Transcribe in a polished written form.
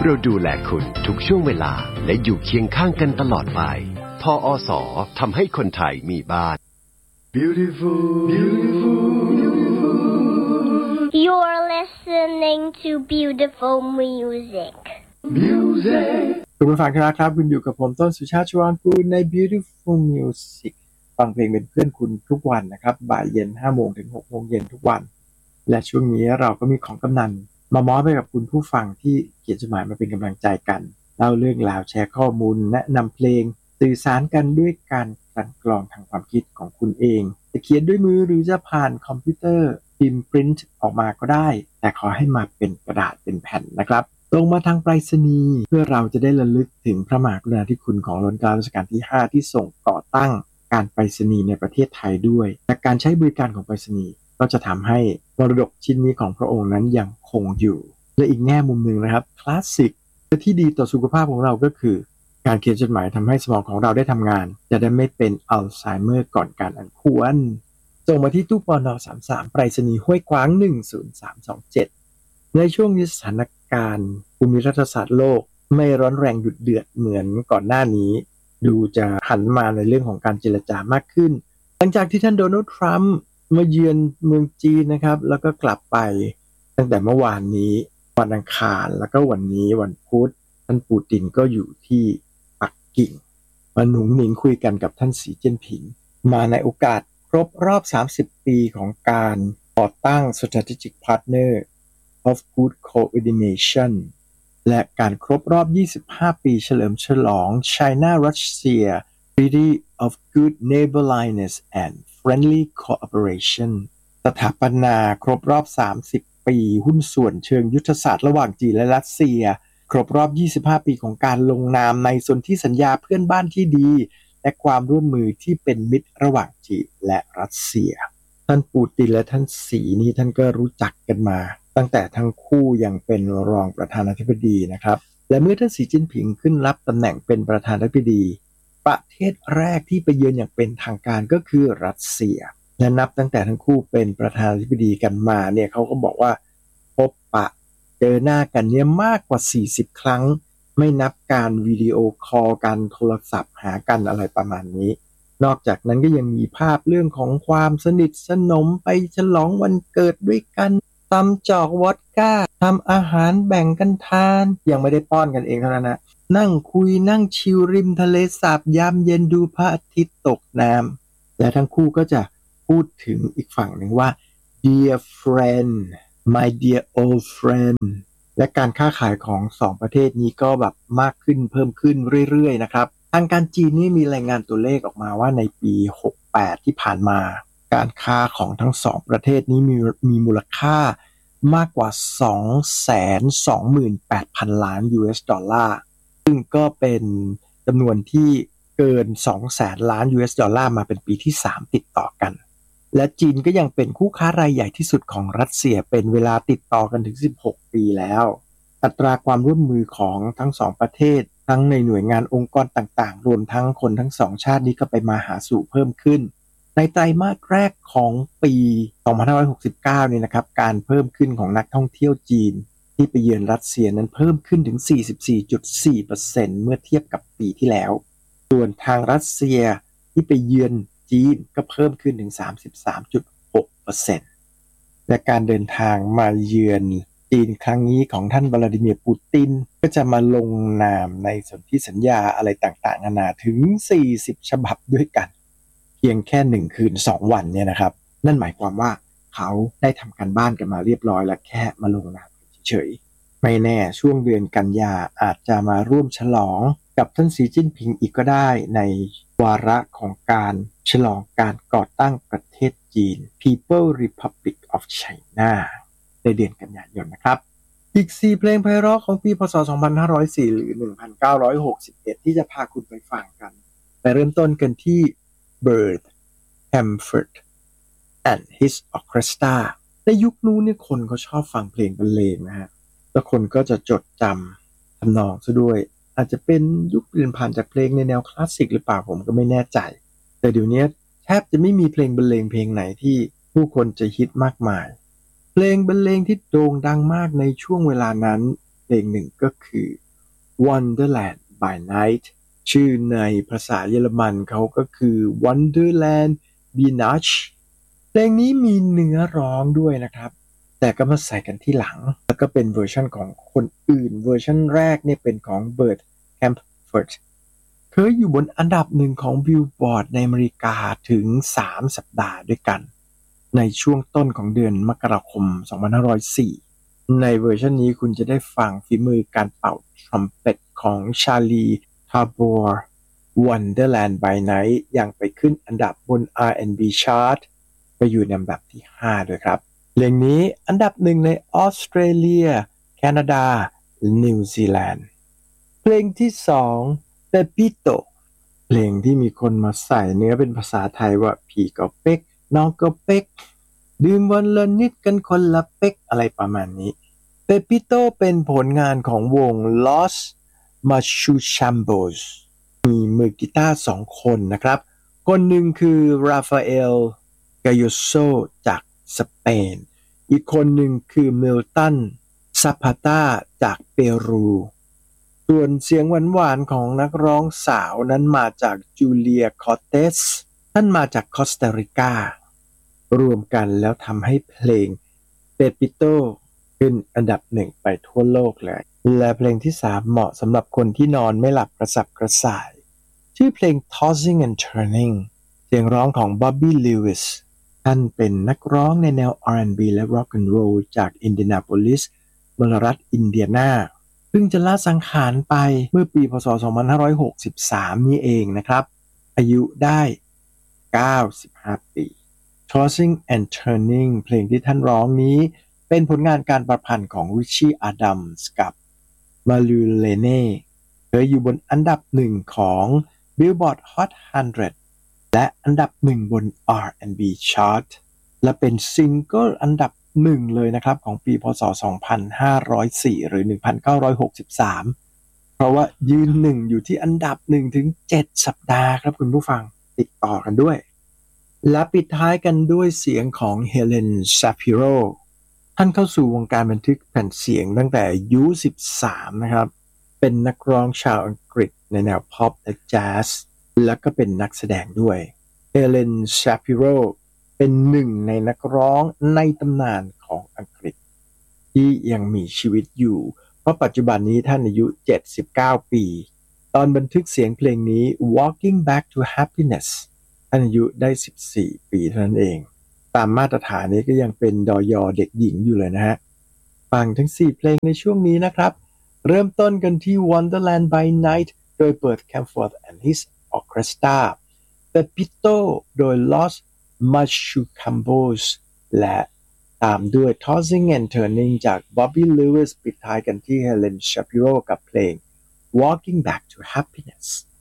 เราดูแลคุณทุกช่วงเวลาและอยู่เคียงข้างกันตลอดไปทอสทำให้คนไทยมีบ้าน Beautiful, beautiful, beautiful. You're listening to beautiful music. Music. คุณผู้ฟังครับคุณอยู่กับผมต้นสุชาติ ชวางกูลใน Beautiful Music ฟังเพลงเป็นเพื่อนคุณทุกวันนะครับบ่ายเย็น 5 โมงถึง 6 โมงเย็นทุกวันและช่วงนี้เราก็มีของกำนันมามอบให้กับคุณผู้ฟังที่เขียนจดหมายมาเป็นกำลังใจกันเล่าเรื่องราวแชร์ข้อมูลแนะนำเพลงสื่อสารกันด้วยการกลั่นกรองทางความคิดของคุณเองจะเขียนด้วยมือหรือจะผ่านคอมพิวเตอร์พิมพ์ปริ้นท์ออกมาก็ได้แต่ขอให้มาเป็นกระดาษเป็นแผ่นนะครับส่งมาทางไปรษณีย์เพื่อเราจะได้ระลึกถึงพระมหากรุณาธิคุณของรัชกาลที่ 5ที่ส่งก่อตั้งการไปรษณีย์ในประเทศไทยด้วยและการใช้บริการของไปรษณีย์ก็จะทำให้มรดกชิ้นนี้ของพระองค์นั้นยังคงอยู่และอีกแง่มุมหนึ่งนะครับคลาสสิกที่ดีต่อสุขภาพของเราก็คือการเขียนจดหมายทำให้สมองของเราได้ทำงานจะได้ไม่เป็นอัลไซเมอร์ก่อนการอันควรส่งมาที่ตู้ปน33ไปรษณีย์ห้วยขวาง10327ในช่วงนี้สถานการณ์ภูมิรัฐศาสตร์โลกไม่ร้อนแรงดุเดือดเหมือนก่อนหน้านี้ดูจะหันมาในเรื่องของการเจรจามากขึ้นหลังจากที่ท่านโดนัลด์ทรัมป์มาเยือนเมืองจีนนะครับแล้วก็กลับไปตั้งแต่เมื่อวานนี้วันอังคารแล้วก็วันนี้วันพุธท่านปูตินก็อยู่ที่ปักกิ่งมาหนุนหนิงคุยกันกับท่านสีจิ้นผิงมาในโอกาสครบรอบ30ปีของการก่อตั้ง Strategic Partner of Good Coordination และการครบรอบ25ปีเฉลิมฉลอง China Russia Treaty of Good Neighborliness and Friendly Cooperation สถาปนาครบรอบ30ปีหุ้นส่วนเชิงยุทธศาสตร์ระหว่างจีนและรัสเซียครบรอบ25ปีของการลงนามในสนธิสัญญาเพื่อนบ้านที่ดีและความร่วมมือที่เป็นมิตรระหว่างจีนและรัสเซียท่านปูตินและท่านสีนี้ท่านก็รู้จักกันมาตั้งแต่ทั้งคู่ยังเป็นรองประธานาธิบดีนะครับและเมื่อท่านสีจิ้นผิงขึ้นรับตำแหน่งเป็นประธานาธิบดีประเทศแรกที่ไปเยือนอย่างเป็นทางการก็คือรัสเซียและนับตั้งแต่ทั้งคู่เป็นประธานาธิบดีกันมาเนี่ยเขาก็บอกว่าพบปะเจอหน้ากันเนี่ยมากกว่า40ครั้งไม่นับการวิดีโอคอลกันโทรศัพท์หากันอะไรประมาณนี้นอกจากนั้นก็ยังมีภาพเรื่องของความสนิทสนมไปฉลองวันเกิดด้วยกันตำจอกวอดก้าทำอาหารแบ่งกันทานยังไม่ได้ป้อนกันเองเท่านั้นนะนั่งคุยนั่งชิลริมทะเลสาบยามเย็นดูพระอาทิตย์ตกน้ำและทั้งคู่ก็จะพูดถึงอีกฝั่งหนึ่งว่า Dear friend my dear old friend และการค้าขายของสองประเทศนี้ก็แบบมากขึ้นเพิ่มขึ้นเรื่อยๆนะครับทางการจีนนี่มีรายงานตัวเลขออกมาว่าในปี68ที่ผ่านมาการค้าของทั้งสองประเทศนี้มีมูลค่ามากกว่า 228,000 ล้าน US ดอลลาร์ซึ่งก็เป็นจำนวนที่เกิน 200,000 ล้าน US ดอลลาร์มาเป็นปีที่3ติดต่อกันและจีนก็ยังเป็นคู่ค้ารายใหญ่ที่สุดของรัสเซียเป็นเวลาติดต่อกันถึง16ปีแล้วอัตราความร่วมมือของทั้งสองประเทศทั้งในหน่วยงานองค์กรต่างๆรวมทั้งคนทั้งสองชาตินี้ก็ไปมาหาสู่เพิ่มขึ้นในไตรมาสแรกของปี2569เนี่ยนะครับการเพิ่มขึ้นของนักท่องเที่ยวจีนที่ไปเยือนรัสเซียนั้นเพิ่มขึ้นถึง 44.4% เมื่อเทียบกับปีที่แล้วส่วนทางรัสเซียที่ไปเยือนจีนก็เพิ่มขึ้นถึง 33.6% และการเดินทางมาเยือนจีนครั้งนี้ของท่านวลาดิเมียร์ปูตินก็จะมาลงนามในสนธิสัญญาอะไรต่างๆนานาถึง40ฉบับด้วยกันเพียงแค่1คืน2วันเนี่ยนะครับนั่นหมายความว่าเขาได้ทำการบ้านกันมาเรียบร้อยแล้วแค่มาลงนามเฉยๆไม่แน่ช่วงเดือนกันยาอาจจะมาร่วมฉลองกับท่านสีจิ้นผิงอีกก็ได้ในวาระของการฉลองการก่อตั้งประเทศจีน People Republic of China ในเดือนกันยายนนะครับอีก4เพลงไพเราะของปีพ.ศ. 2504 หรือ 1961 ที่จะพาคุณไปฟังกันไปเริ่มต้นกันที่ Bert Hamford and His Orchestra ในยุคนู้นเนี่ยคนเขาชอบฟังเพลงบรรเลงนะฮะแล้วคนก็จะจดจำทำนองซะด้วยอาจจะเป็นยุคเปลี่ยนผ่านจากเพลงในแนวคลาสสิกหรือเปล่าผมก็ไม่แน่ใจแต่เดี๋ยวนี้แทบจะไม่มีเพลงบรรเลงเพลงไหนที่ผู้คนจะฮิตมากมายเพลงบรรเลงที่โด่งดังมากในช่วงเวลานั้นเพลงหนึ่งก็คือ Wonderland by Night ชื่อในภาษาเยอรมันเขาก็คือ Wonderland by Nacht เพลงนี้มีเนื้อร้องด้วยนะครับแต่ก็มาใส่กันที่หลังแล้วก็เป็นเวอร์ชันของคนอื่นเวอร์ชันแรกเนี่ยเป็นของ Bert Kaempfert เคยอยู่บนอันดับหนึ่งของ Billboard ในอเมริกาถึง3 สัปดาห์ด้วยกันในช่วงต้นของเดือนมกราคม 2504 ในเวอร์ชันนี้คุณจะได้ฟังฝีมือการเป่าทรัมเป็ตของชาลีทาบอร์ Wonderland by Night ยังไปขึ้นอันดับบน R&B Chart ไปอยู่ในอันดับที่ 5 ด้วยครับเพลงนี้อันดับหนึ่งในออสเตรเลียแคนาดาและนิวซีแลนด์เพลงที่ 2 Pepito เพลงที่มีคนมาใส่เนื้อเป็นภาษาไทยว่าพี่ก็เป๊กน้องก็เป๊กดื่มวันละนิดกันคนละเป๊กอะไรประมาณนี้ Pepito เป็นผลงานของวง Los Machuchambos มีมือกีตาร์2 คนนะครับคนหนึ่งคือ Rafael Galloso จากสเปนอีกคนหนึ่งคือ Milton Zapata จากเปรูส่วนเสียงหวานๆของนักร้องสาวนั้นมาจากจูเลียคอร์เตสท่านมาจากคอสตาริการวมกันแล้วทำให้เพลงเปปิโตขึ้นอันดับหนึ่งไปทั่วโลกเลยและเพลงที่ 3เหมาะสำหรับคนที่นอนไม่หลับกระสับกระส่ายชื่อเพลง Tossing and Turning เสียงร้องของ Bobby Lewis ท่านเป็นนักร้องในแนว R&B และ Rock and Roll จากอินเดียนาโพลิสมลรัฐอินเดียนาซึ่งจะละสังขารไปเมื่อปีพ.ศ. 2563 นี้เองนะครับอายุได้95 ปี Tossing and Turning เพลงที่ท่านร้องนี้เป็นผลงานการประพันธ์ของ Richie Adams กับ Malu Lene เคยอยู่บนอันดับหนึ่งของ Billboard Hot 100 และอันดับหนึ่งบน R&B Chart และเป็นซิงเกิลอันดับหนึ่งเลยนะครับของปีพ.ศ. 2504 หรือ 1963 เพราะว่ายืนหนึ่งอยู่ที่อันดับ1ถึง7 สัปดาห์ครับคุณผู้ฟังติดต่อกันด้วยและปิดท้ายกันด้วยเสียงของ Helen Shapiro ท่านเข้าสู่วงการบันทึกแผ่นเสียงตั้งแต่อายุ13นะครับเป็นนักร้องชาวอังกฤษในแนวพ็อปและแจ๊สและก็เป็นนักแสดงด้วย Helen Shapiro เป็นหนึ่งในนักร้องในตำนานของอังกฤษที่ยังมีชีวิตอยู่เพราะปัจจุบันนี้ท่านอายุ79 ปีตอนบันทึกเสียงเพลงนี้ Walking Back to Happiness ท่านอายุได้14 ปีเท่านั้นเองตามมาตรฐานนี้ก็ยังเป็นดย.เด็กหญิงอยู่เลยนะฮะฟังทั้ง4เพลงในช่วงนี้นะครับเริ่มต้นกันที่ Wonderland by Night โดย Bert Kaempfert and his Orchestra Pepito โดย Los Machucambos และตามด้วย Tossing and Turning จาก Bobby Lewis ปิดท้ายกันที่ Helen Shapiro กับเพลง Walking Back to Happiness